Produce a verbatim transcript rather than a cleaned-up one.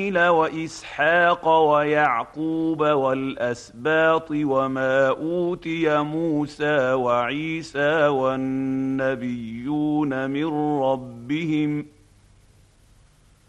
وإسحاق ويعقوب والأسباط وما أوتي موسى وعيسى والنبيون من ربهم